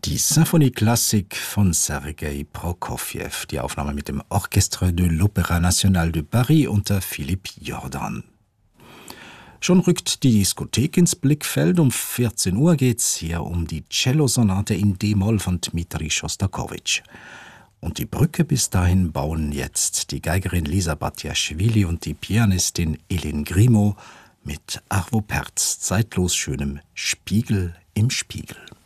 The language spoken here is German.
Die Symphonieklassik von Sergei Prokofjew, die Aufnahme mit dem Orchestre de l'Opéra National de Paris unter Philipp Jordan. Schon rückt die Diskothek ins Blickfeld. Um 14 Uhr geht's hier um die Cellosonate in D-Moll von Dmitri Schostakowitsch. Und die Brücke bis dahin bauen jetzt die Geigerin Lisa Batjaschwili und die Pianistin Elin Grimo mit Arvo Pärts zeitlos schönem Spiegel im Spiegel.